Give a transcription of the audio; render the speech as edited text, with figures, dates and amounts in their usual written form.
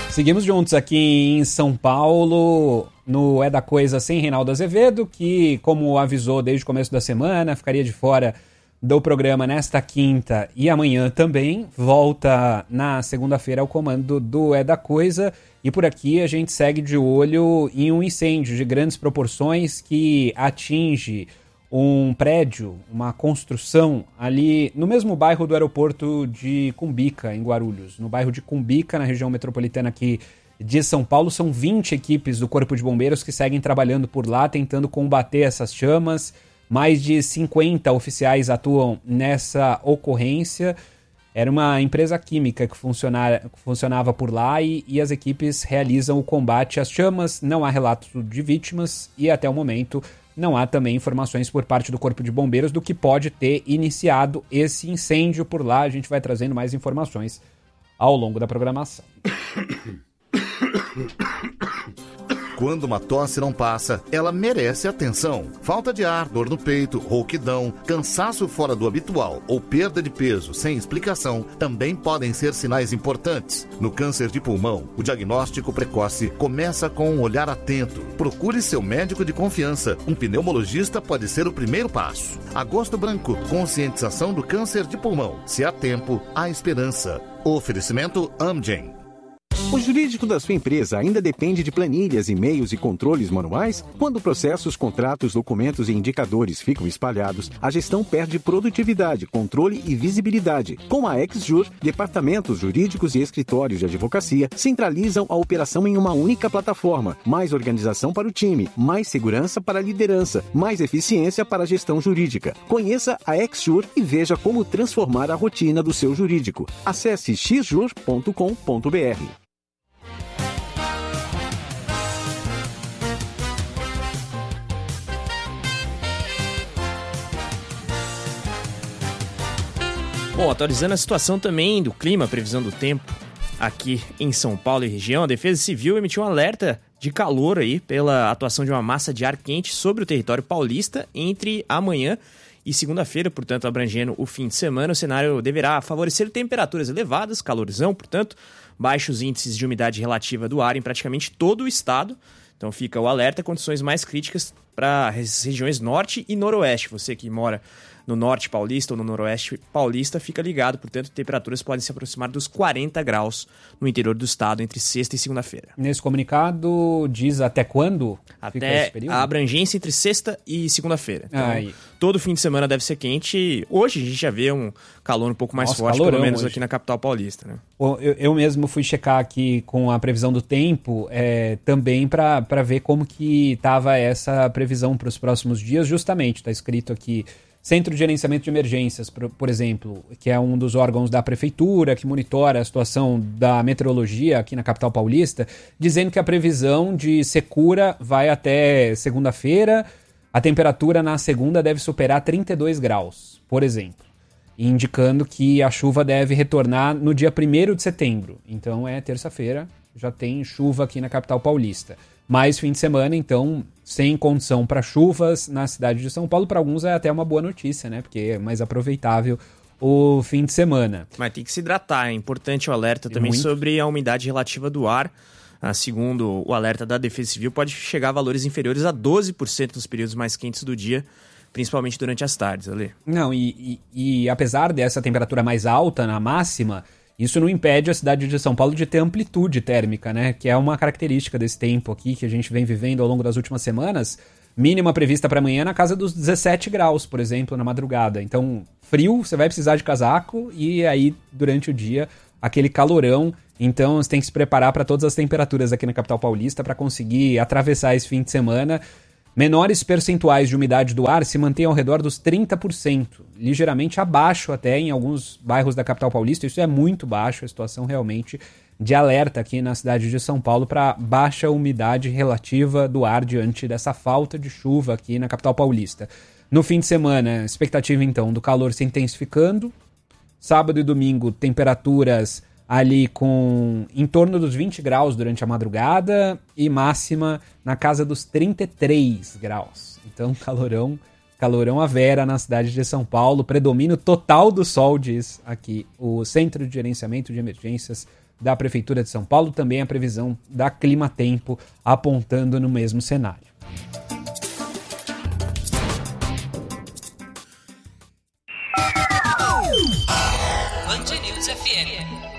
Seguimos juntos aqui em São Paulo, no É da Coisa sem Reinaldo Azevedo, que, como avisou desde o começo da semana, ficaria de fora do programa nesta quinta e amanhã também. Volta na segunda-feira ao comando do É da Coisa. E por aqui a gente segue de olho em um incêndio de grandes proporções que atinge um prédio, uma construção ali no mesmo bairro do aeroporto de Cumbica, em Guarulhos. No bairro de Cumbica, na região metropolitana aqui de São Paulo, são 20 equipes do Corpo de Bombeiros que seguem trabalhando por lá, tentando combater essas chamas. Mais de 50 oficiais atuam nessa ocorrência. Era uma empresa química que funcionava por lá e as equipes realizam o combate às chamas. Não há relatos de vítimas e até o momento não há também informações por parte do Corpo de Bombeiros do que pode ter iniciado esse incêndio por lá. A gente vai trazendo mais informações ao longo da programação. Quando uma tosse não passa, ela merece atenção. Falta de ar, dor no peito, rouquidão, cansaço fora do habitual ou perda de peso sem explicação também podem ser sinais importantes. No câncer de pulmão, o diagnóstico precoce começa com um olhar atento. Procure seu médico de confiança. Um pneumologista pode ser o primeiro passo. Agosto Branco, conscientização do câncer de pulmão. Se há tempo, há esperança. Oferecimento Amgen. O jurídico da sua empresa ainda depende de planilhas, e-mails e controles manuais? Quando processos, contratos, documentos e indicadores ficam espalhados, a gestão perde produtividade, controle e visibilidade. Com a XJur, departamentos jurídicos e escritórios de advocacia centralizam a operação em uma única plataforma. Mais organização para o time, mais segurança para a liderança, mais eficiência para a gestão jurídica. Conheça a XJur e veja como transformar a rotina do seu jurídico. Acesse xjur.com.br. Bom, atualizando a situação também do clima, previsão do tempo aqui em São Paulo e região, a Defesa Civil emitiu um alerta de calor aí pela atuação de uma massa de ar quente sobre o território paulista entre amanhã e segunda-feira, portanto, abrangendo o fim de semana. O cenário deverá favorecer temperaturas elevadas, calorzão, portanto, baixos índices de umidade relativa do ar em praticamente todo o estado. Então fica o alerta, condições mais críticas para as regiões norte e noroeste. Você que mora no norte paulista ou no noroeste paulista, fica ligado, portanto, temperaturas podem se aproximar dos 40 graus no interior do estado entre sexta e segunda-feira. Nesse comunicado diz até quando? Até a abrangência entre sexta e segunda-feira. Então, todo fim de semana deve ser quente. Hoje a gente já vê um calor um pouco mais forte, pelo menos hoje aqui na capital paulista, né? Eu mesmo fui checar aqui com a previsão do tempo, também para ver como que estava essa previsão para os próximos dias. Justamente, está escrito aqui, Centro de Gerenciamento de Emergências, por exemplo, que é um dos órgãos da prefeitura que monitora a situação da meteorologia aqui na capital paulista, dizendo que a previsão de secura vai até segunda-feira, a temperatura na segunda deve superar 32 graus, por exemplo, indicando que a chuva deve retornar no dia 1º de setembro. Então é terça-feira, já tem chuva aqui na capital paulista. Mais fim de semana, então, sem condição para chuvas na cidade de São Paulo. Para alguns é até uma boa notícia, né? Porque é mais aproveitável o fim de semana. Mas tem que se hidratar. É importante o alerta também sobre a umidade relativa do ar. Segundo o alerta da Defesa Civil, pode chegar a valores inferiores a 12% nos períodos mais quentes do dia, principalmente durante as tardes, Ale. Não, e apesar dessa temperatura mais alta na máxima, isso não impede a cidade de São Paulo de ter amplitude térmica, né? Que é uma característica desse tempo aqui que a gente vem vivendo ao longo das últimas semanas. Mínima prevista para amanhã na casa dos 17 graus, por exemplo, na madrugada. Então, frio, você vai precisar de casaco e aí, durante o dia, aquele calorão. Então, você tem que se preparar para todas as temperaturas aqui na capital paulista para conseguir atravessar esse fim de semana. Menores percentuais de umidade do ar se mantêm ao redor dos 30%, ligeiramente abaixo até em alguns bairros da capital paulista. Isso é muito baixo, a situação realmente de alerta aqui na cidade de São Paulo para baixa umidade relativa do ar diante dessa falta de chuva aqui na capital paulista. No fim de semana, expectativa então do calor se intensificando. Sábado e domingo, temperaturas ali em torno dos 20 graus durante a madrugada e máxima na casa dos 33 graus. Então, calorão calorão à vera na cidade de São Paulo, predomínio total do sol, diz aqui o Centro de Gerenciamento de Emergências da Prefeitura de São Paulo, também a previsão da Clima Tempo apontando no mesmo cenário. Band News FM.